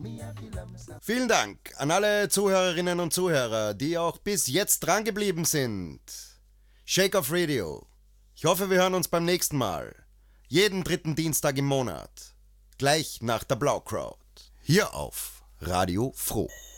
Vielen Dank an alle Zuhörerinnen und Zuhörer, die auch bis jetzt dran geblieben sind. Shake Off Radio. Ich hoffe, wir hören uns beim nächsten Mal. Jeden dritten Dienstag im Monat. Gleich nach der Blau Crowd. Hier auf Radio Froh.